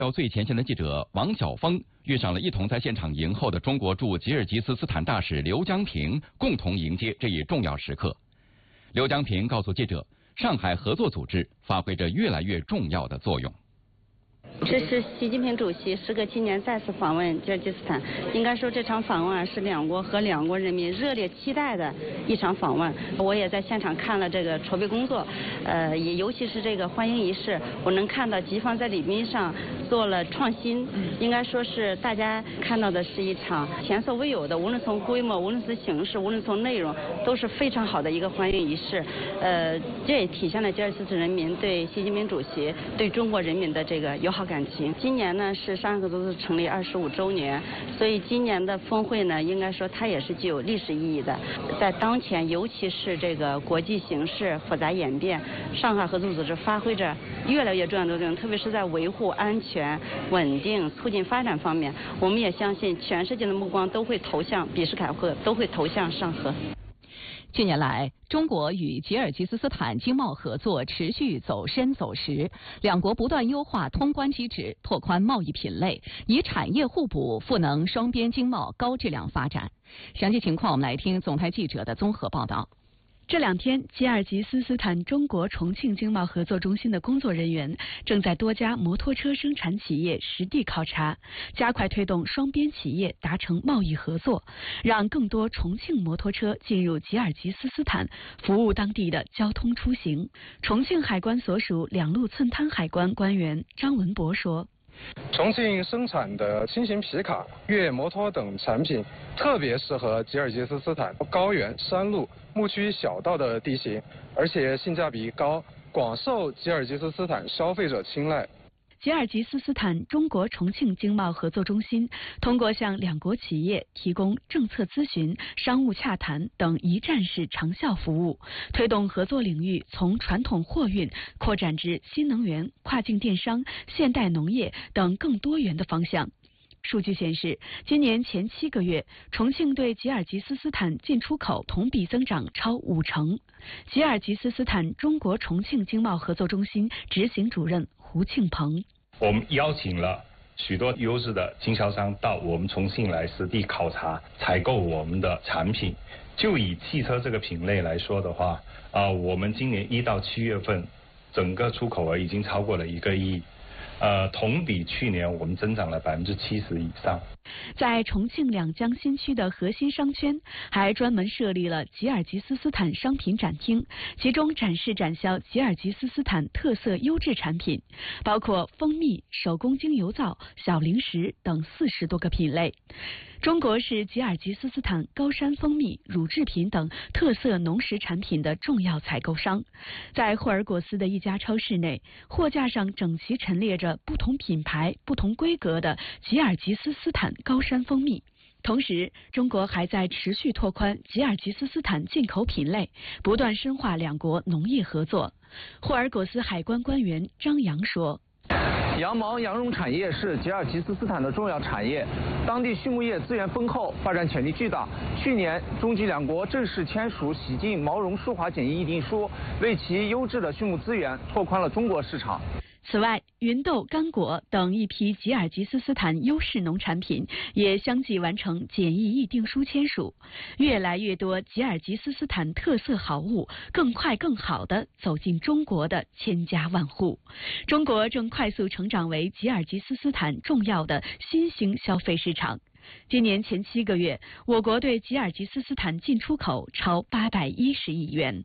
到最前线的记者王晓峰遇上了一同在现场迎候的中国驻吉尔吉斯斯坦大使刘江平，共同迎接这一重要时刻。刘江平告诉记者，上海合作组织发挥着越来越重要的作用。 这是习近平主席时隔7年再次访问吉尔吉斯斯坦，应该说这场访问是两国和两国人民热烈期待的一场访问。我也在现场看了这个筹备工作，也尤其是这个欢迎仪式，我能看到吉方在礼宾上做了创新，应该说是大家看到的是一场前所未有的，无论从规模，无论是形式，无论从内容，都是非常好的一个欢迎仪式。这也体现了吉尔吉斯人民对习近平主席对中国人民的这个友好感情。今年呢是上海合作组织成立25周年，所以今年的峰会呢，应该说它也是具有历史意义的。在当前，尤其是这个国际形势复杂演变，上海合作组织发挥着越来越重要的作用，特别是在维护安全、稳定、促进发展方面，我们也相信全世界的目光都会投向比什凯赫，都会投向上合。 近年来，中国与吉尔吉斯斯坦经贸合作持续走深走实，两国不断优化通关机制，拓宽贸易品类，以产业互补赋能双边经贸高质量发展。详细情况，我们来听总台记者的综合报道。 这2天，吉尔吉斯斯坦中国重庆经贸合作中心的工作人员正在多家摩托车生产企业实地考察，加快推动双边企业达成贸易合作，让更多重庆摩托车进入吉尔吉斯斯坦，服务当地的交通出行。重庆海关所属两路寸滩海关官员张文博说， 重庆生产的轻型皮卡、越野摩托等产品特别适合吉尔吉斯斯坦高原、山路、牧区小道的地形，而且性价比高，广受吉尔吉斯斯坦消费者青睐。 吉尔吉斯斯坦中国重庆经贸合作中心通过向两国企业提供政策咨询、商务洽谈等一站式长效服务，推动合作领域从传统货运扩展至新能源、跨境电商、现代农业等更多元的方向。数据显示，今年前7个月，重庆对吉尔吉斯斯坦进出口同比增长超50%。吉尔吉斯斯坦中国重庆经贸合作中心执行主任胡庆鹏， 我们邀请了许多优质的经销商到我们重庆来实地考察、采购我们的产品。就以汽车这个品类来说的话，我们今年1到7月份，整个出口额已经超过了1个亿。同比去年我们增长了70%以上。 在重庆两江新区的核心商圈，还专门设立了吉尔吉斯斯坦商品展厅，其中展示展销吉尔吉斯斯坦特色优质产品，包括蜂蜜、手工精油皂、小零食等40多个品类。中国是吉尔吉斯斯坦高山蜂蜜、乳制品等特色农食产品的重要采购商。在霍尔果斯的一家超市内，货架上整齐陈列着不同品牌、不同规格的吉尔吉斯斯坦高山蜂蜜。同时，中国还在持续拓宽吉尔吉斯斯坦进口品类，不断深化两国农业合作。霍尔果斯海关官员张扬说， 羊毛、羊绒产业是吉尔吉斯斯坦的重要产业，当地畜牧业资源丰厚，发展潜力巨大。去年，中吉两国正式签署洗净毛绒舒华检疫议定书，为其优质的畜牧资源拓宽了中国市场。 此外，芸豆、干果等一批吉尔吉斯斯坦优势农产品也相继完成检疫议定书签署，越来越多吉尔吉斯斯坦特色好物更快更好地走进中国的千家万户。中国正快速成长为吉尔吉斯斯坦重要的新兴消费市场。今年前7个月，我国对吉尔吉斯斯坦进出口超810亿元。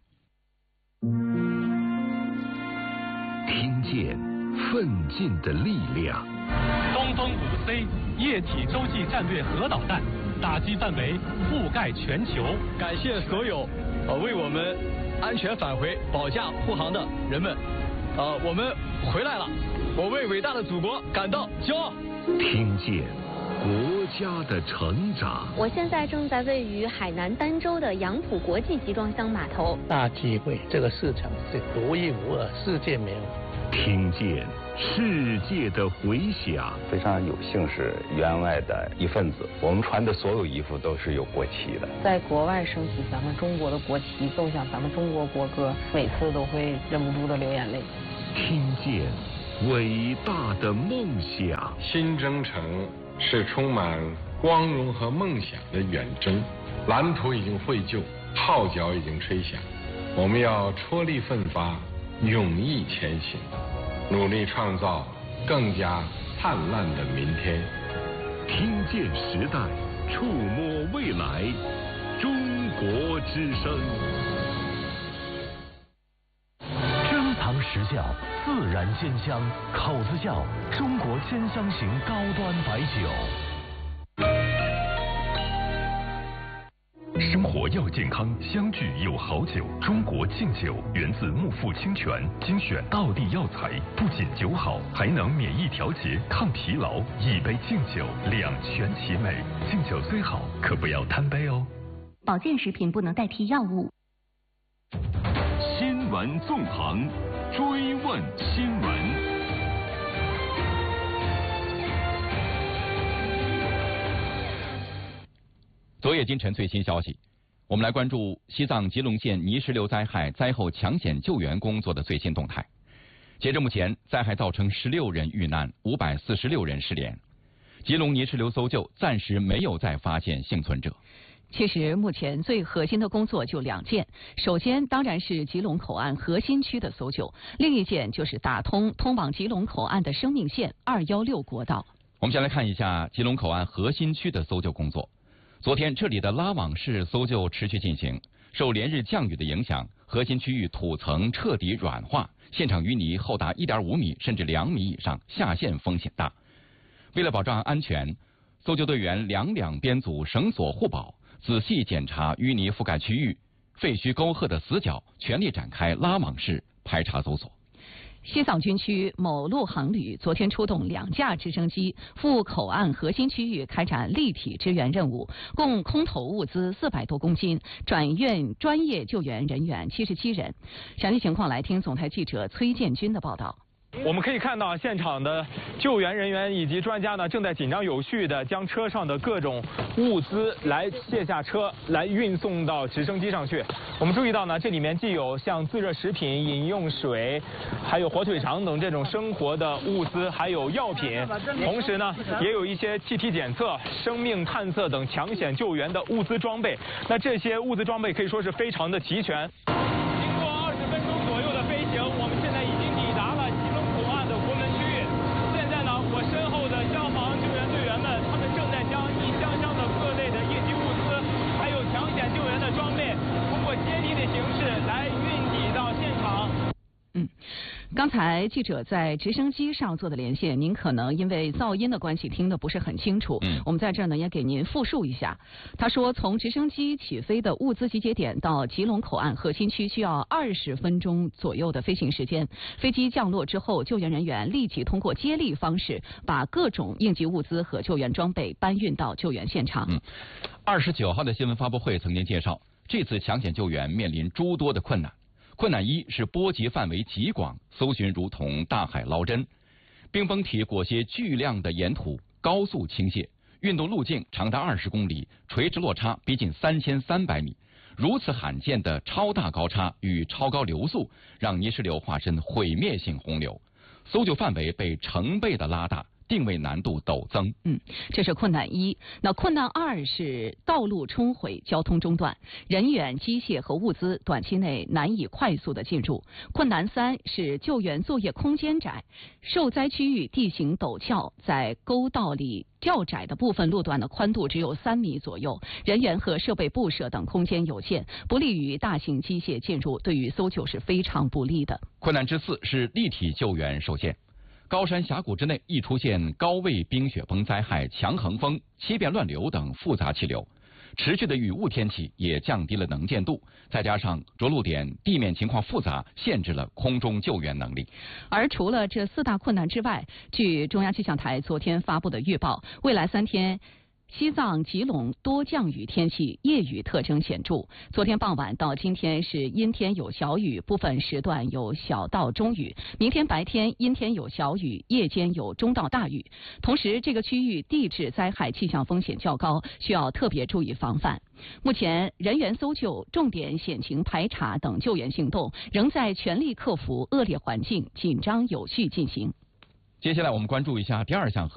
听见奋进的力量。 东风5C 液体洲际战略核导弹打击范围覆盖全球。 感谢所有为我们安全返回保驾护航的人们。我们回来了，我为伟大的祖国感到骄傲。 听见国家的成长。 我现在正在位于海南儋州的杨浦国际集装箱码头。 大机会，这个市场是独一无二，世界没有。 听见世界的回响。 非常有幸是员外的一份子，我们穿的所有衣服都是有国旗的。 在国外升起咱们中国的国旗，奏响咱们中国国歌，每次都会忍不住的流眼泪。 听见伟大的梦想。 新征程是充满光荣和梦想的远征，蓝图已经绘就，号角已经吹响，我们要踔厉奋发，勇毅前行，努力创造更加灿烂的明天。 听见时代，触摸未来，中国之声。 珍藏实窖，自然鲜香，口子窖，中国鲜香型高端白酒。 生活要健康，相聚有好酒。中国敬酒源自木富清泉，精选道地药材，不仅酒好，还能免疫调节、抗疲劳。一杯敬酒，两全其美。敬酒虽好，可不要贪杯哦。 保健食品不能代替药物。 新闻纵横，追问新闻。 昨夜今晨最新消息，我们来关注西藏吉隆县泥石流灾害灾后抢险救援工作的最新动态。截至目前，灾害造成16人遇难，546人失联。吉隆泥石流搜救暂时没有再发现幸存者。 其实目前最核心的工作就2件，首先当然是吉隆口岸核心区的搜救，另一件就是打通通往吉隆口岸的生命线216国道。 我们先来看一下吉隆口岸核心区的搜救工作。昨天，这里的拉网式搜救持续进行。受连日降雨的影响，核心区域土层彻底软化，现场淤泥厚达1.5米甚至2米以上，下陷风险大。为了保障安全，搜救队员两编组绳索护保，仔细检查淤泥覆盖区域、废墟沟壑的死角，全力展开拉网式排查搜索。 西藏军区某陆航旅昨天出动2架直升机赴口岸核心区域开展立体支援任务，共空投物资400多公斤，转运专业救援人员77人。详细情况来听总台记者崔建军的报道。 我们可以看到，现场的救援人员以及专家呢，正在紧张有序地将车上的各种物资来卸下车，来运送到直升机上去。我们注意到呢，这里面既有像自热食品、饮用水，还有火腿肠等这种生活的物资，还有药品，同时呢，也有一些气体检测、生命探测等抢险救援的物资装备。那这些物资装备可以说是非常的齐全。经过20分钟左右的飞行，我们现在已经抵达了吉隆口岸的国门区域。现在呢，我身后的消防救援队员们，他们正在将一箱箱的各类的应急物资，还有抢险救援的装备，通过接力的形式来运抵到现场。 刚才记者在直升机上做的连线，您可能因为噪音的关系听得不是很清楚。我们在这儿呢也给您复述一下。他说，从直升机起飞的物资集结点到吉隆口岸核心区需要20分钟左右的飞行时间。飞机降落之后，救援人员立即通过接力方式把各种应急物资和救援装备搬运到救援现场。 29号的新闻发布会曾经介绍，这次抢险救援面临诸多的困难。困难一是波及范围极广，搜寻如同大海捞针。冰封体裹挟巨量的岩土高速倾泻，运动路径长达20公里，垂直落差逼近3300米。如此罕见的超大高差与超高流速，让泥石流化身毁灭性洪流，搜救范围被成倍的拉大，定位难度陡增。 这是困难一。那困难2是道路冲毁，交通中断，人员、机械和物资短期内难以快速的进入。困难3是救援作业空间窄，受灾区域地形陡峭，在沟道里较窄的部分路段的宽度只有3米左右，人员和设备布设等空间有限，不利于大型机械进入，对于搜救是非常不利的。 困难之4是立体救援受限。高山峡谷之内易出现高位冰雪崩灾害、强横风、七变乱流等复杂气流，持续的雨雾天气也降低了能见度，再加上着陆点地面情况复杂，限制了空中救援能力。 而除了这4大困难之外，据中央气象台昨天发布的预报，未来3天西藏、吉隆多降雨天气，夜雨特征显著。昨天傍晚到今天是阴天有小雨，部分时段有小到中雨。明天白天阴天有小雨，夜间有中到大雨。同时，这个区域地质灾害气象风险较高，需要特别注意防范。目前，人员搜救、重点险情排查等救援行动仍在全力克服恶劣环境，紧张有序进行。 接下来我们关注一下第二项